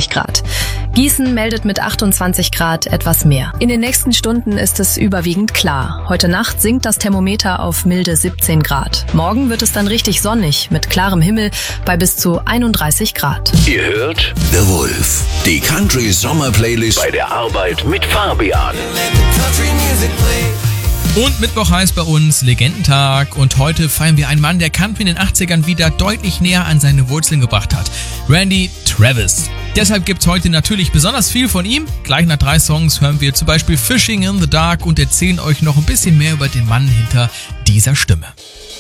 27 Grad. Gießen meldet mit 28 Grad etwas mehr. In den nächsten Stunden ist es überwiegend klar. Heute Nacht sinkt das Thermometer auf milde 17 Grad. Morgen wird es dann richtig sonnig mit klarem Himmel bei bis zu 31 Grad. Ihr hört The Wolf, die Country Sommer Playlist bei der Arbeit mit Fabian. Und Mittwoch heißt bei uns Legendentag und heute feiern wir einen Mann, der Country in den 80ern wieder deutlich näher an seine Wurzeln gebracht hat. Randy Travis. Deshalb gibt's heute natürlich besonders viel von ihm. Gleich nach 3 Songs hören wir zum Beispiel Fishing in the Dark und erzählen euch noch ein bisschen mehr über den Mann hinter dieser Stimme.